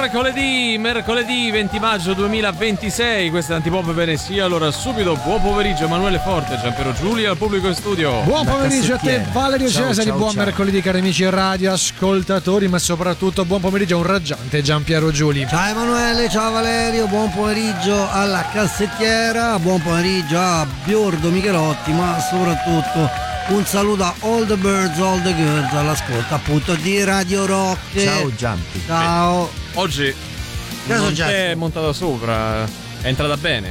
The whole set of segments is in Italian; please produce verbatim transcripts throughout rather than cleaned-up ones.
mercoledì, mercoledì venti maggio duemilaventisei, questo è Antipop Venezia. Allora subito buon pomeriggio Emanuele Forte, Giampiero Giulia al pubblico in studio. Buon pomeriggio a te Valerio ciao, Cesari, ciao, buon ciao. mercoledì cari amici radio ascoltatori, ma soprattutto buon pomeriggio a un raggiante Giampiero Giuli. Ciao Emanuele, ciao Valerio, buon pomeriggio alla cassettiera, buon pomeriggio a Biordo Michelotti, ma soprattutto un saluto a all the birds, all the girls all'ascolto appunto di Radio Rock. Ciao Giampi. Ciao. Oggi non è montata sopra, è entrata bene.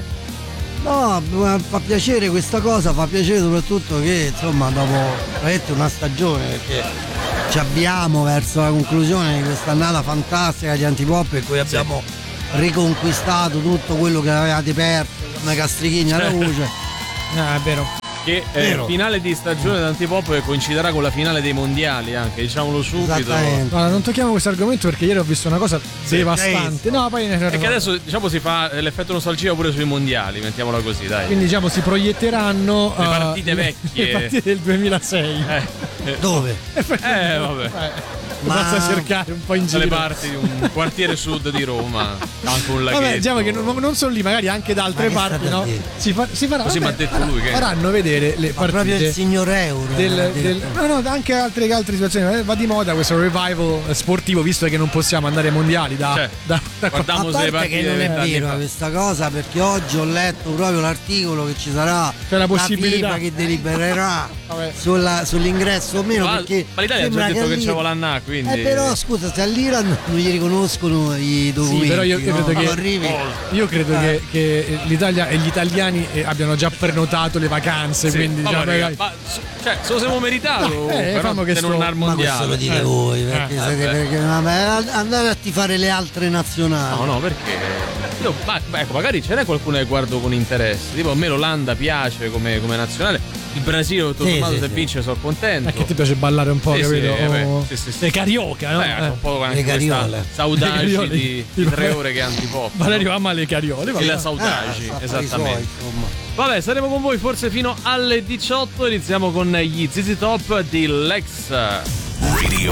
No, fa piacere questa cosa, fa piacere soprattutto che insomma dopo veramente una stagione, perché ci abbiamo verso la conclusione di questa annata fantastica di Antipop in cui abbiamo riconquistato tutto quello che avevate perso come castrichini alla voce. Ah, è vero. Che è finale di stagione d'Antipop che coinciderà con la finale dei mondiali, anche diciamolo subito. Allora, non tocchiamo questo argomento perché ieri ho visto una cosa Sì, devastante. No, poi ne Perché adesso diciamo si fa l'effetto nostalgia pure sui mondiali, mettiamola così, dai. Quindi diciamo si proietteranno le partite uh, vecchie. Le partite del duemilasei. Eh. Dove? Eh, vabbè. Eh. Basta cercare un po' in giro. Dalle parti di un quartiere sud di Roma, anche un laghetto. Vabbè, diciamo che non, non sono lì, magari anche da altre parti, no? Si, fa, si farà, Così mi ha vabbè, detto lui che faranno vedere le Ma partite. proprio il signor Euro. Del, del, no, no, anche altre, altre situazioni. Va di moda questo revival sportivo, visto che non possiamo andare ai mondiali da, cioè, da, da guardiamo a se le parte che non è vero questa cosa, perché oggi ho letto proprio l'articolo che ci sarà C'è la possibilità FIFA che delibererà sulla, sull'ingresso o meno, ma, perché ma l'Italia ha già detto che, che c'è volannà, quindi eh però scusa, se all'Iran non gli riconoscono i documenti, sì, però io, io no? credo, che, arrivi... io credo eh. che, che l'Italia e gli italiani abbiano già prenotato le vacanze, sì, quindi già, raga, magari... ma, cioè, se lo siamo meritato, eh, però che se non al ma mondiale. questo lo dite eh. voi, perché, eh, siete, perché vabbè, andate a tifare le altre nazionali. No, no, perché io, ma, ecco, magari ce n'è qualcuno che guardo con interesse. Tipo a me l'Olanda piace come, come nazionale. Il Brasile, tutto sì, sommato, sì, se sì. vince sono contento. È che ti piace ballare un po', sì, capito? Sì, eh, beh, oh, sì, sì, sì. le carioca, no? Beh, Eh. un po' anche le cariole. questa saudagi Le cariole. di, di tre ore che è Antipop. Valerio ama le cariole. E la vabbè. saudagi, Ah, esattamente. suoi, Vabbè, saremo con voi forse fino alle diciotto. Iniziamo con gli Z Z Top di Lex. Radio